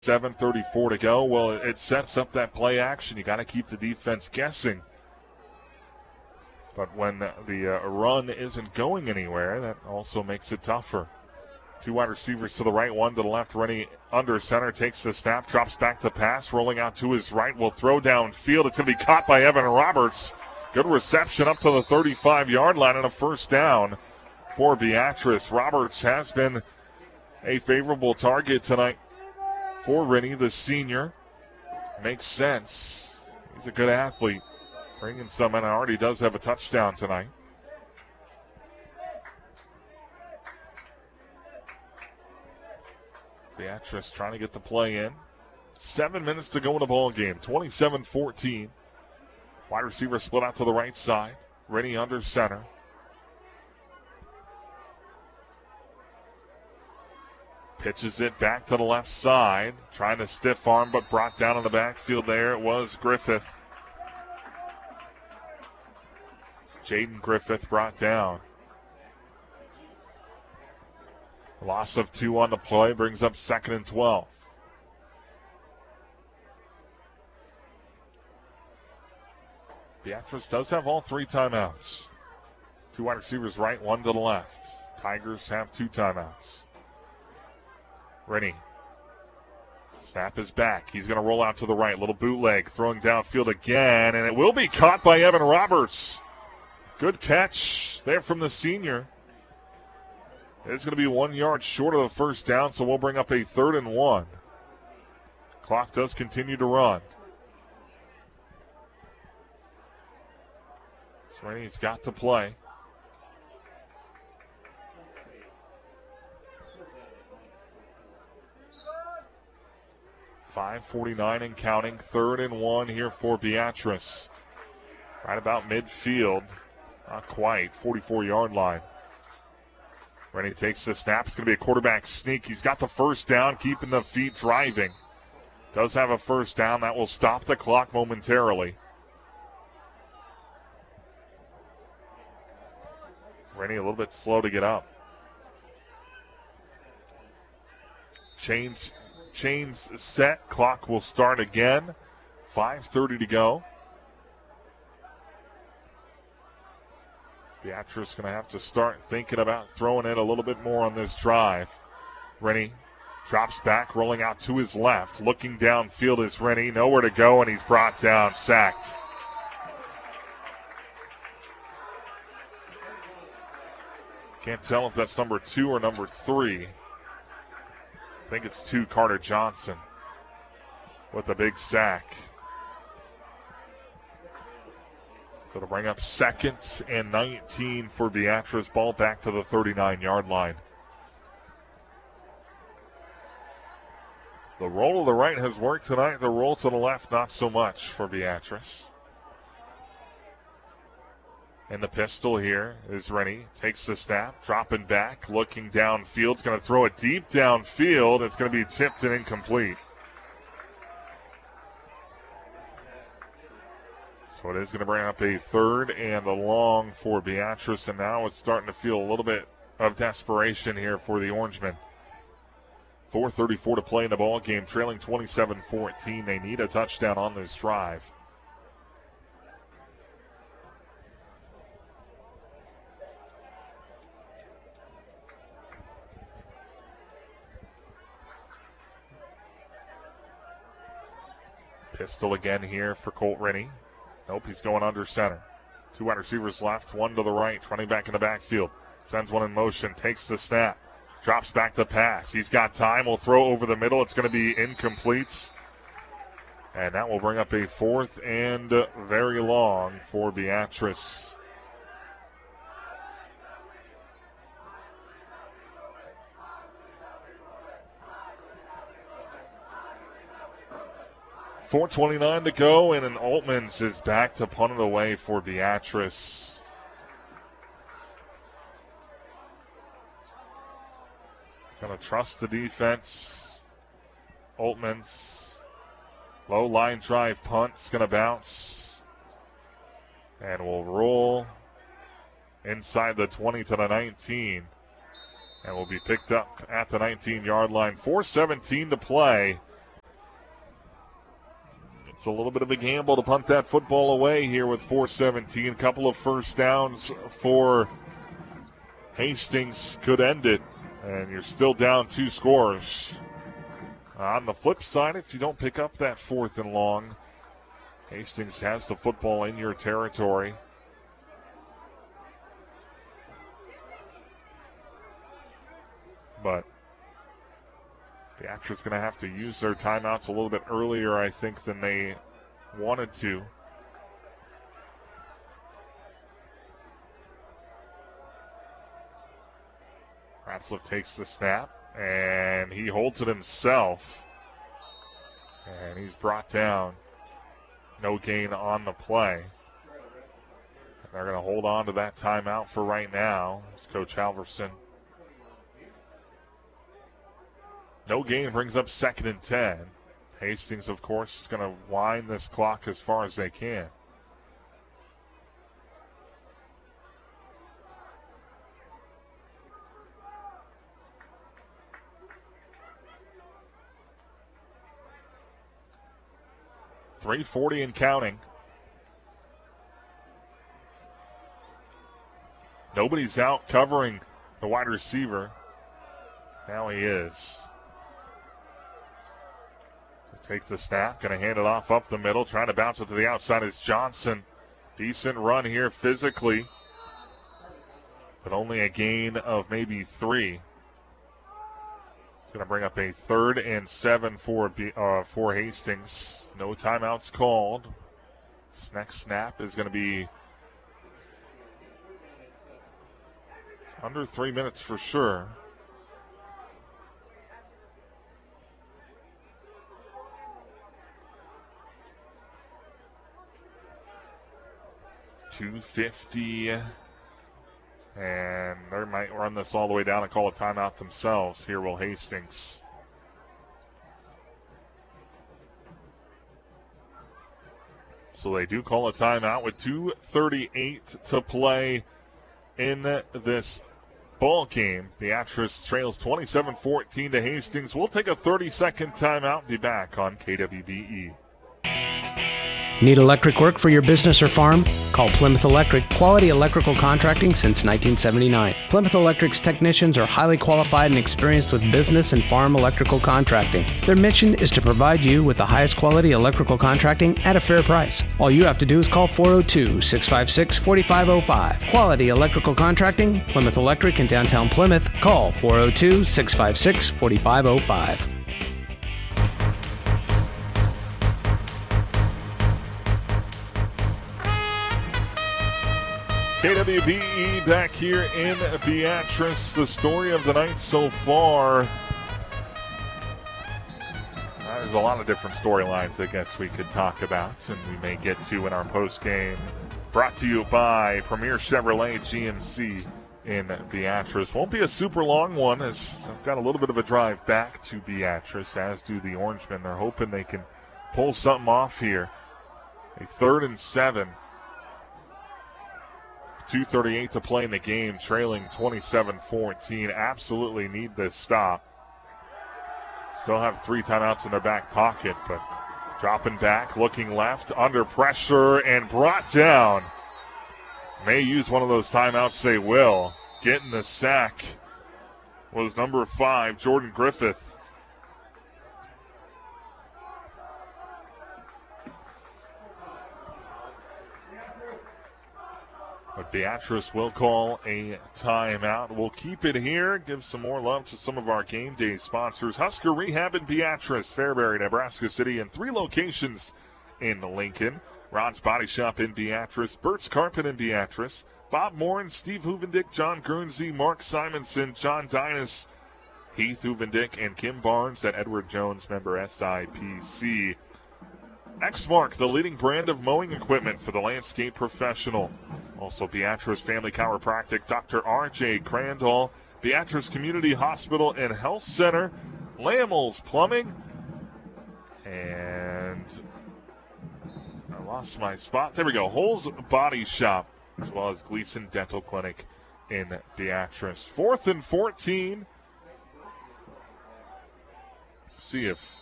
7:34 to go. Well, it sets up that play action. You got to keep the defense guessing. But when the run isn't going anywhere, that also makes it tougher. Two wide receivers to the right, one to the left. Rennie under center, takes the snap, drops back to pass, rolling out to his right, will throw downfield. It's going to be caught by Evan Roberts. Good reception up to the 35-yard line and a first down for Beatrice. Roberts has been a favorable target tonight for Rennie, the senior. Makes sense. He's a good athlete. Bringing some in. Already does have a touchdown tonight. Beatrice trying to get the play in. 7 minutes to go in the ball game. 27-14. Wide receiver split out to the right side. Rennie under center. Pitches it back to the left side. Trying to stiff arm, but brought down in the backfield there. It was Griffith. Jaden Griffith brought down. Loss of 2 on the play brings up 2nd and 12. Beatrice does have all 3 timeouts. 2 wide receivers right, 1 to the left. Tigers have 2 timeouts. Rennie. Snap is back. He's going to roll out to the right. Little bootleg, throwing downfield again, and it will be caught by Evan Roberts. Good catch there from the senior. It's going to be 1 yard short of the first down, so we'll bring up a 3rd and 1. Clock does continue to run. So Rennie's got to play. .549 and counting. 3rd and 1 here for Beatrice. Right about midfield. Not quite. 44-yard line. Rennie takes the snap. It's going to be a quarterback sneak. He's got the first down, keeping the feet driving. Does have a first down. That will stop the clock momentarily. Rennie a little bit slow to get up. Chains set. Clock will start again. 5:30 to go. Beatrice going to have to start thinking about throwing it a little bit more on this drive. Rennie drops back, rolling out to his left. Looking downfield is Rennie. Nowhere to go, and he's brought down, sacked. Can't tell if that's number 2 or number 3. I think it's 2, Carter Johnson, with a big sack. So to bring up 2nd and 19 for Beatrice. Ball back to the 39-yard line. The roll to the right has worked tonight. The roll to the left, not so much for Beatrice. And the pistol here is Rennie. Takes the snap, dropping back, looking downfield. It's going to throw it deep downfield. It's going to be tipped and incomplete. So it is going to bring up a 3rd and a long for Beatrice, and now it's starting to feel a little bit of desperation here for the Orangemen. 4:34 to play in the ball game, trailing 27-14. They need a touchdown on this drive. Pistol again here for Colt Rennie. Nope, he's going under center. 2 wide receivers left, 1 to the right, running back in the backfield. Sends one in motion, takes the snap, drops back to pass. He's got time, will throw over the middle. It's going to be incomplete. And that will bring up a 4th and very long for Beatrice. .429 to go, and an Altmans is back to punt it away for Beatrice. Gonna trust the defense. Altmans. Low line drive punt's gonna bounce. And will roll inside the 20 to the 19. And will be picked up at the 19-yard line. 4:17 to play. It's a little bit of a gamble to punt that football away here with 4:17. A couple of first downs for Hastings could end it, and you're still down 2 scores. On the flip side, if you don't pick up that 4th and long, Hastings has the football in your territory. But Beatrice going to have to use their timeouts a little bit earlier, I think, than they wanted to. Ratzliff takes the snap, and he holds it himself. And he's brought down. No gain on the play. And they're going to hold on to that timeout for right now. It's Coach Halverson. No gain brings up 2nd and 10. Hastings, of course, is going to wind this clock as far as they can. .340 and counting. Nobody's out covering the wide receiver. Now he is. Takes the snap, going to hand it off up the middle, trying to bounce it to the outside is Johnson. Decent run here physically, but only a gain of maybe 3. It's going to bring up a 3rd and 7 for Hastings. No timeouts called. This next snap is going to be under 3 minutes for sure. .250, and they might run this all the way down and call a timeout themselves. Here will Hastings. So they do call a timeout with 2:38 to play in this ball game. Beatrice trails 27-14 to Hastings. We'll take a 30-second timeout. Be back on KWBE. Need electric work for your business or farm? Call Plymouth Electric, quality electrical contracting since 1979. Plymouth Electric's technicians are highly qualified and experienced with business and farm electrical contracting. Their mission is to provide you with the highest quality electrical contracting at a fair price. All you have to do is call 402-656-4505. Quality electrical contracting, Plymouth Electric in downtown Plymouth. Call 402-656-4505. KWBE back here in Beatrice. The story of the night so far. There's a lot of different storylines I guess we could talk about, and we may get to in our post game. Brought to you by Premier Chevrolet GMC in Beatrice. Won't be a super long one, as I've got a little bit of a drive back to Beatrice, as do the Orangemen. They're hoping they can pull something off here. A 3rd and 7. 2:38 to play in the game, trailing 27-14. Absolutely need this stop. Still have 3 timeouts in their back pocket, but dropping back, looking left, under pressure, and brought down. May use one of those timeouts, they will. Getting the sack was number 5, Jordan Griffith. But Beatrice will call a timeout. We'll keep it here. Give some more love to some of our game day sponsors. Husker Rehab in Beatrice, Fairbury, Nebraska City, and 3 locations in Lincoln. Rod's Body Shop in Beatrice, Burt's Carpet in Beatrice, Bob Morin, Steve Huvendick, John Guernsey, Mark Simonson, John Dinas, Heath Huvendick, and Kim Barnes at Edward Jones, member SIPC. Exmark, the leading brand of mowing equipment for the landscape professional. Also Beatrice Family Chiropractic, Dr. R.J. Crandall, Beatrice Community Hospital and Health Center, Lamels Plumbing, and I lost my spot. There we go. Holes Body Shop, as well as Gleason Dental Clinic in Beatrice. 4th and 14. See if